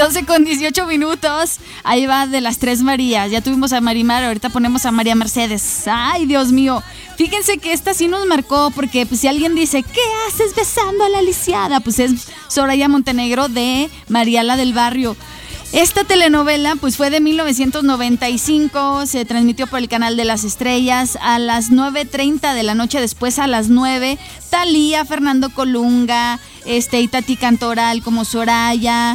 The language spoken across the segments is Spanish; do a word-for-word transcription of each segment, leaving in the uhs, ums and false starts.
doce con dieciocho minutos. Ahí va de las tres Marías. Ya tuvimos a Marimar, ahorita ponemos a María Mercedes. Ay, Dios mío. Fíjense que esta sí nos marcó porque pues, si alguien dice, ¿qué haces besando a la lisiada? Pues es Soraya Montenegro de Mariala del Barrio. Esta telenovela pues fue de mil novecientos noventa y cinco, se transmitió por el Canal de las Estrellas a las nueve treinta de la noche, después a las nueve, Thalía, Fernando Colunga, este, y Tati Cantoral como Soraya,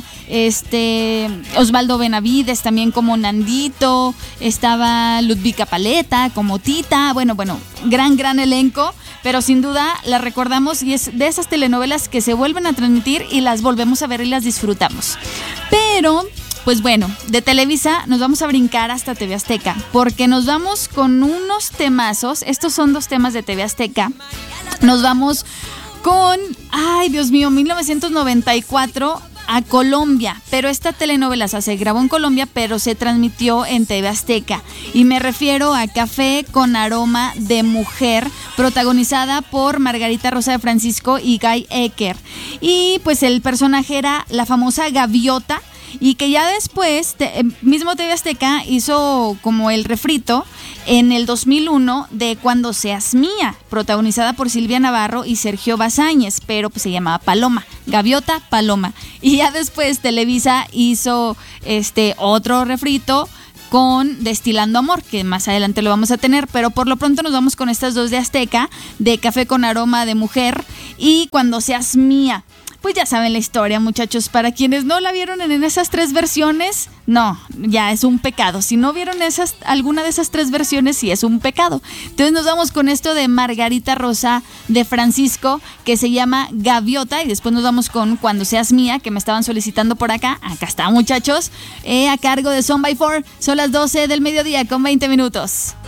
este, Osvaldo Benavides también como Nandito, estaba Ludvika Paleta como Tita, bueno, bueno, gran, gran elenco, pero sin duda la recordamos y es de esas telenovelas que se vuelven a transmitir y las volvemos a ver y las disfrutamos. Pero... pues bueno, de Televisa nos vamos a brincar hasta T V Azteca, porque nos vamos con unos temazos. Estos son dos temas de T V Azteca. Nos vamos con, ay Dios mío, mil novecientos noventa y cuatro a Colombia, pero esta telenovela o sea, se grabó en Colombia, pero se transmitió en T V Azteca. Y me refiero a Café con aroma de mujer, protagonizada por Margarita Rosa de Francisco y Guy Ecker. Y pues el personaje era la famosa Gaviota, y que ya después, te, mismo T V Azteca hizo como el refrito en el dos mil uno de Cuando seas mía, protagonizada por Silvia Navarro y Sergio Bazáñez, pero pues se llamaba Paloma, Gaviota Paloma. Y ya después Televisa hizo este otro refrito con Destilando Amor, que más adelante lo vamos a tener, pero por lo pronto nos vamos con estas dos de Azteca, de Café con aroma de mujer y Cuando seas mía. Pues ya saben la historia, muchachos. Para quienes no la vieron en esas tres versiones, no, ya es un pecado. Si no vieron esas, alguna de esas tres versiones, sí es un pecado. Entonces nos vamos con esto de Margarita Rosa de Francisco, que se llama Gaviota, y después nos vamos con Cuando seas mía, que me estaban solicitando por acá. Acá está, muchachos, eh, a cargo de Son by Four. Son las doce del mediodía con veinte minutos.